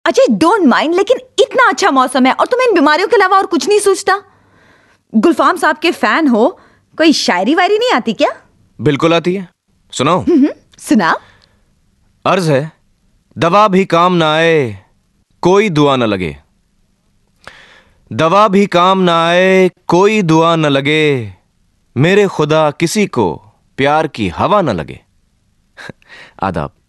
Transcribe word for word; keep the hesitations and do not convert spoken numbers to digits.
Ajay don't mind, लेकिन इतना अच्छा मौसम है और तुम्हें इन बीमारियों के अलावा और कुछ नहीं सोचता? गुलफाम साहब के फैन हो, कोई शायरी वायरी नहीं आती क्या? बिल्कुल आती है, सुनाओ। सुना। अर्ज है, दवा भी काम ना आए कोई दुआ न लगे, दवा भी काम ना आए कोई दुआ न लगे, मेरे खुदा किसी को प्यार की हवा न लगे। आदाब।